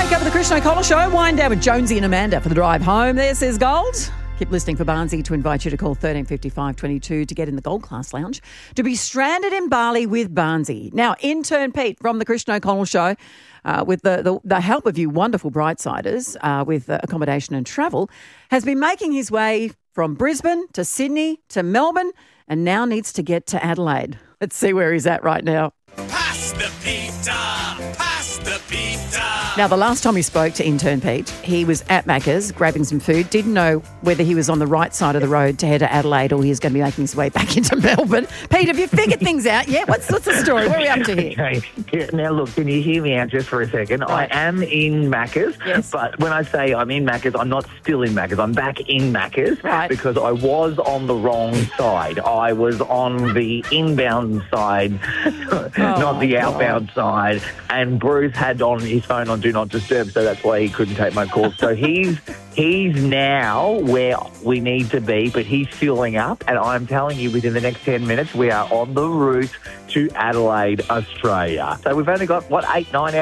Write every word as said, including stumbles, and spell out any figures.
Wake up with the Christian O'Connell Show. Wind down with Jonesy and Amanda for the drive home. This is Gold. Keep listening for Barnsey to invite you to call thirteen fifty-five twenty-two to get in the Gold Class Lounge to be stranded in Bali with Barnsey. Now, intern Pete from the Christian O'Connell Show, uh, with the, the, the help of you wonderful Brightsiders uh, with uh, accommodation and travel, has been making his way from Brisbane to Sydney to Melbourne and now needs to get to Adelaide. Let's see where he's at right now. Pass the pizza! Pass the pizza! Now, the last time we spoke to intern Pete, he was at Macca's grabbing some food, didn't know whether he was on the right side of the road to head to Adelaide or he was going to be making his way back into Melbourne. Pete, have you figured things out yet? What's, what's the story? What are we up to here? Okay. Yeah, now, look, can you hear me out just for a second? Right. I am in Macca's, Yes. but when I say I'm in Macca's, I'm not still in Macca's. I'm back in Macca's Right. because I was on the wrong side. I was on the inbound side, not the God. outbound side, and Bruce had on his phone on Do Not Disturb, so that's why he couldn't take my call. So he's he's now where we need to be, but he's fueling up, and I'm telling you, within the next ten minutes, we are on the route to Adelaide, Australia. So we've only got, what, eight, nine hours